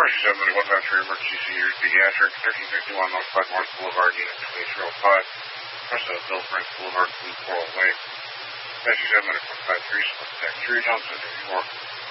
First Assembly, 153 Emergency Senior Pediatric, 1351 Northside Morris Boulevard, Unit 2305. West of Bill Frank Boulevard, Blue Coral Lake. Taxi 7 Medical 53, Select Tax 3, Johnson, 34.